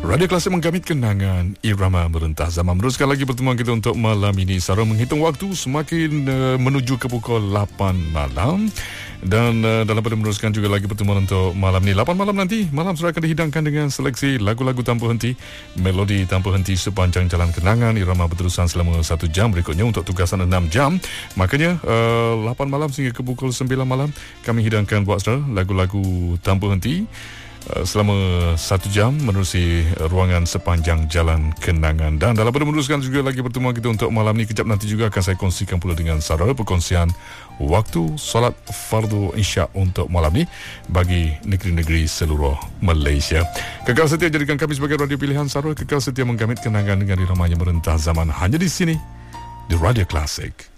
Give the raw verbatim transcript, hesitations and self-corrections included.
Radio Klasik menggamit kenangan irama merentah zaman. Meneruskan lagi pertemuan kita untuk malam ini. Sarah menghitung waktu semakin uh, menuju ke pukul lapan malam. Dan uh, dalam pada meneruskan juga lagi pertemuan untuk malam ini. lapan malam nanti, malam sudah akan dihidangkan dengan seleksi lagu-lagu tanpa henti. Melodi tanpa henti sepanjang jalan kenangan. Irama berterusan selama satu jam berikutnya untuk tugasan enam jam. Makanya uh, lapan malam sehingga ke pukul sembilan malam kami hidangkan buat saudara lagu-lagu tanpa henti. Selama satu jam menerusi ruangan sepanjang jalan kenangan. Dan dalam pada meneruskan juga lagi pertemuan kita untuk malam ni. Kejap nanti juga akan saya kongsikan pula dengan Sarah perkongsian waktu solat fardu isya untuk malam ni bagi negeri-negeri seluruh Malaysia. Kekal setia jadikan kami sebagai radio pilihan Sarah. Kekal setia menggamit kenangan dengan irama yang merentah zaman hanya di sini di Radio Klasik.